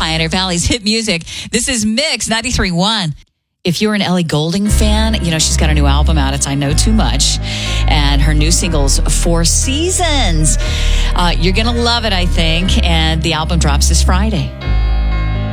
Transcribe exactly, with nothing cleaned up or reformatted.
Pioneer Valley's hit music. This is Mix ninety-three point one. If you're an Ellie Goulding fan, you know, she's got a new album out. It's I Know Too Much. And her new single's Four Seasons. Uh, you're going to love it, I think. And the album drops this Friday.